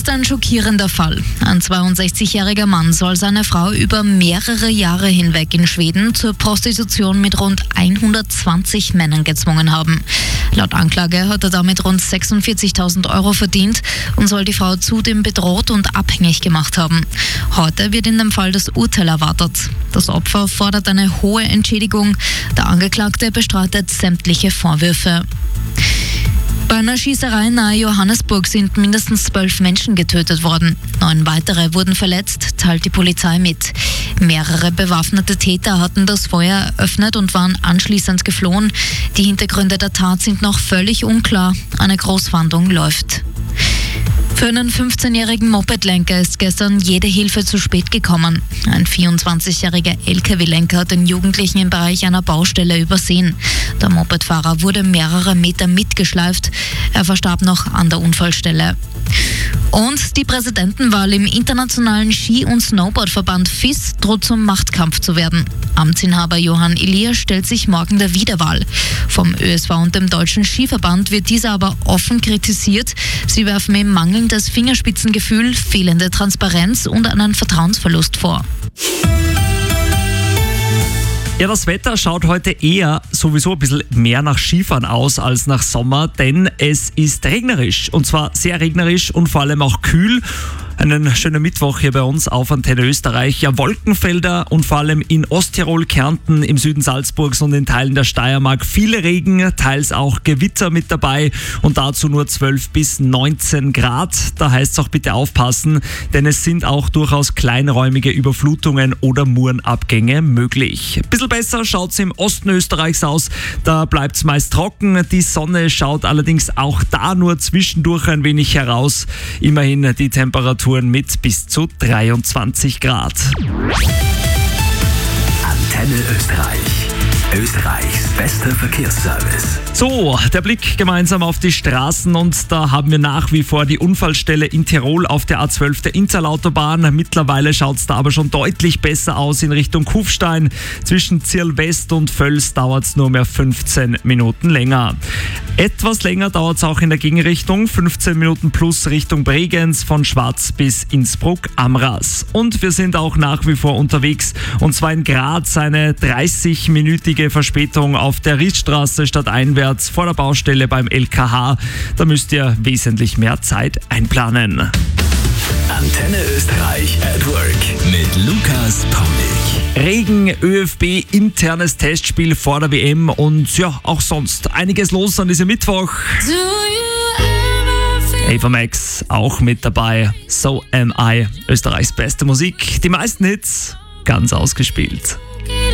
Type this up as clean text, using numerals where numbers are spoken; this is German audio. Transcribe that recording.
Ein schockierender Fall. Ein 62-jähriger Mann soll seine Frau über mehrere Jahre hinweg in Schweden zur Prostitution mit rund 120 Männern gezwungen haben. Laut Anklage hat er damit rund 46.000 Euro verdient und soll die Frau zudem bedroht und abhängig gemacht haben. Heute wird in dem Fall das Urteil erwartet. Das Opfer fordert eine hohe Entschädigung. Der Angeklagte bestreitet sämtliche Vorwürfe. Bei einer Schießerei nahe Johannesburg sind mindestens 12 Menschen getötet worden. 9 weitere wurden verletzt, teilt die Polizei mit. Mehrere bewaffnete Täter hatten das Feuer eröffnet und waren anschließend geflohen. Die Hintergründe der Tat sind noch völlig unklar. Eine Großfahndung läuft. Für einen 15-jährigen Mopedlenker ist gestern jede Hilfe zu spät gekommen. Ein 24-jähriger LKW-Lenker hat den Jugendlichen im Bereich einer Baustelle übersehen. Der Mopedfahrer wurde mehrere Meter mitgeschleift. Er verstarb noch an der Unfallstelle. Und die Präsidentenwahl im internationalen Ski- und Snowboardverband FIS droht zum Machtkampf zu werden. Amtsinhaber Johann Elias stellt sich morgen der Wiederwahl. Vom ÖSV und dem Deutschen Skiverband wird dieser aber offen kritisiert. Sie werfen ihm mangelndes Fingerspitzengefühl, fehlende Transparenz und einen Vertrauensverlust vor. Ja, das Wetter schaut heute eher sowieso ein bisschen mehr nach Skifahren aus als nach Sommer, denn es ist regnerisch und zwar sehr regnerisch und vor allem auch kühl. Einen schönen Mittwoch hier bei uns auf Antenne Österreich. Ja, Wolkenfelder und vor allem in Osttirol, Kärnten, im Süden Salzburgs und in Teilen der Steiermark viele Regen, teils auch Gewitter mit dabei und dazu nur 12 bis 19 Grad. Da heißt es auch bitte aufpassen, denn es sind auch durchaus kleinräumige Überflutungen oder Murenabgänge möglich. Ein bisschen besser schaut es im Osten Österreichs aus. Da bleibt es meist trocken. Die Sonne schaut allerdings auch da nur zwischendurch ein wenig heraus. Immerhin die Temperatur mit bis zu 23 Grad. Antenne Österreich. Österreichs bester Verkehrsservice. So, der Blick gemeinsam auf die Straßen und da haben wir nach wie vor die Unfallstelle in Tirol auf der A12 der Innstal-Autobahn. Mittlerweile schaut es da aber schon deutlich besser aus in Richtung Kufstein. Zwischen Zirl West und Völs dauert es nur mehr 15 Minuten länger. Etwas länger dauert es auch in der Gegenrichtung, 15 Minuten plus Richtung Bregenz von Schwaz bis Innsbruck-Amras. Und wir sind auch nach wie vor unterwegs und zwar in Graz eine 30-minütige Verspätung auf der Riedstraße stadteinwärts vor der Baustelle beim LKH. Da müsst ihr wesentlich mehr Zeit einplanen. Antenne Österreich at Work mit Lukas Paulik. Regen, ÖFB, internes Testspiel vor der WM und ja, auch sonst einiges los an diesem Mittwoch. Ava Max auch mit dabei. So Am I, Österreichs beste Musik. Die meisten Hits ganz ausgespielt.